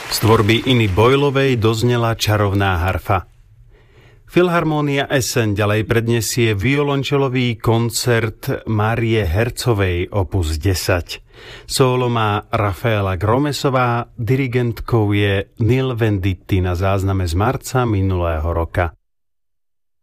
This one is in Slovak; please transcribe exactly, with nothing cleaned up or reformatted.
Z tvorby Iny Boylovej doznela čarovná harfa. Filharmónia Essen ďalej predniesie violončelový koncert Márie Hercovej opus desať. Solo má Rafaela Gromesová, dirigentkou je Nil Venditti na zázname z marca minulého roka.